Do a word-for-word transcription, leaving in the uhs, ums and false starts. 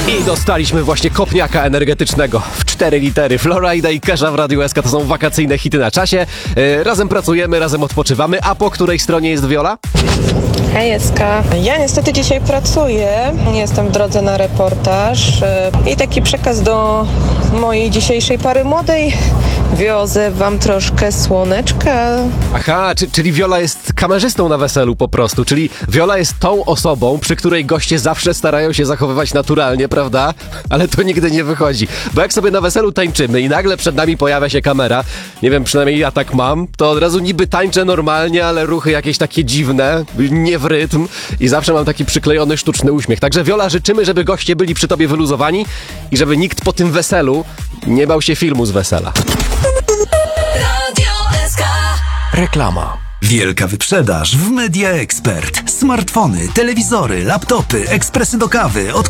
I dostaliśmy właśnie kopniaka energetycznego w cztery litery. Florida i Kesha w Radiu S K to są wakacyjne hity na czasie. Yy, razem pracujemy, razem odpoczywamy. A po której stronie jest Viola? Hej, Eska. Ja niestety dzisiaj pracuję. Jestem w drodze na reportaż. I taki przekaz do mojej dzisiejszej pary młodej. Wiozę wam troszkę słoneczka. Aha, czy, czyli Viola jest kamerzystą na weselu po prostu. Czyli Viola jest tą osobą, przy której goście zawsze starają się zachowywać naturalnie, prawda? Ale to nigdy nie wychodzi. Bo jak sobie na weselu tańczymy i nagle przed nami pojawia się kamera, nie wiem, przynajmniej ja tak mam, to od razu niby tańczę normalnie, ale ruchy jakieś takie dziwne, nie w rytm i zawsze mam taki przyklejony sztuczny uśmiech. Także Viola, życzymy, żeby goście byli przy tobie wyluzowani i żeby nikt po tym weselu nie bał się filmu z wesela. Reklama. Wielka wyprzedaż w Media Expert. Smartfony, telewizory, laptopy, ekspresy do kawy od